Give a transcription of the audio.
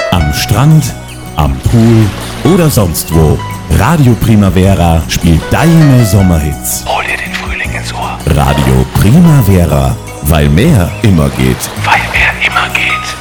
Am Strand, am Pool oder sonst wo. Radio Primavera spielt deine Sommerhits. Hol dir den Frühling ins Ohr. Radio Primavera, weil mehr immer geht. Weil mehr immer geht.